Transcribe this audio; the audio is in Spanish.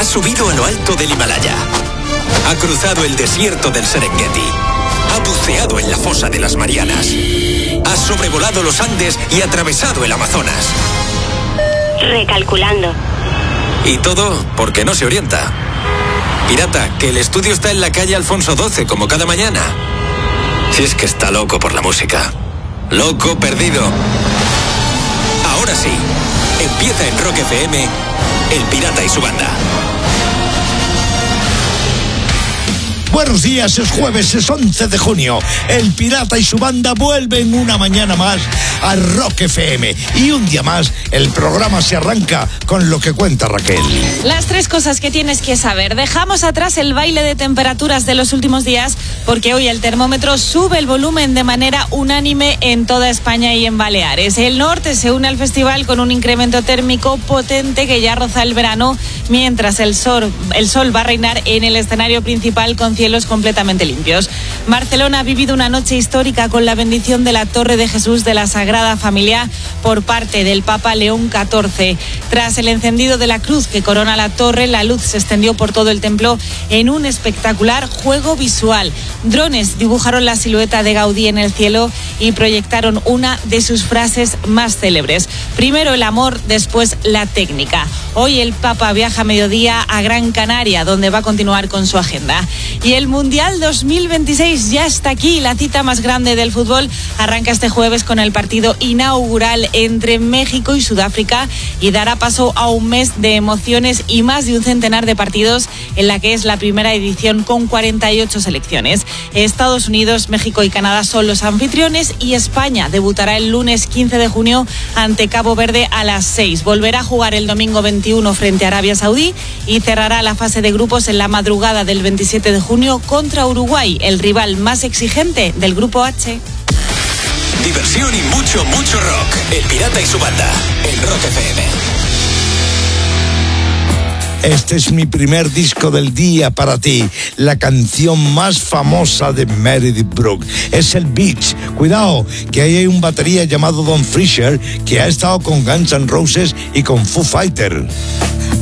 Ha subido a lo alto del Himalaya. Ha cruzado el desierto del Serengeti. Ha buceado en la fosa de las Marianas. Ha sobrevolado los Andes y atravesado el Amazonas. Recalculando. Y todo porque no se orienta. Pirata, que el estudio está en la calle Alfonso XII, como cada mañana. Si es que está loco por la música. Loco perdido. Ahora sí, empieza en Rock FM, El Pirata y su banda. Buenos días, es jueves, es 11 de junio. El Pirata y su banda vuelven una mañana más a Rock FM. Y un día más, el programa se arranca con lo que cuenta Raquel. Las 3 cosas que tienes que saber. Dejamos atrás el baile de temperaturas de los últimos días, porque hoy el termómetro sube el volumen de manera unánime en toda España y en Baleares. El norte se une al festival con un incremento térmico potente que ya roza el verano, mientras el sol va a reinar en el escenario principal con cielos completamente limpios. Barcelona ha vivido una noche histórica con la bendición de la Torre de Jesús de la Sagrada Familia por parte del Papa León XIV. Tras el encendido de la cruz que corona la torre, la luz se extendió por todo el templo en un espectacular juego visual. Drones dibujaron la silueta de Gaudí en el cielo y proyectaron una de sus frases más célebres. Primero el amor, después la técnica. Hoy el Papa viaja a mediodía a Gran Canaria, donde va a continuar con su agenda. Y el Mundial 2026 ya está aquí. La cita más grande del fútbol arranca este jueves con el partido inaugural entre México y Sudáfrica y dará paso a un mes de emociones y más de un centenar de partidos en la que es la primera edición con 48 selecciones. Estados Unidos, México y Canadá son los anfitriones y España debutará el lunes 15 de junio ante Cabo Verde a las 6. Volverá a jugar el domingo 21 frente a Arabia Saudí y cerrará la fase de grupos en la madrugada del 27 de junio contra Uruguay, el rival más exigente del Grupo H. Diversión y mucho, mucho rock. El Pirata y su banda, en Rock FM. Este es mi primer disco del día para ti. La canción más famosa de Meredith Brooks es el Beach. Cuidado, que ahí hay un batería llamado Don Fisher que ha estado con Guns N' Roses y con Foo Fighters.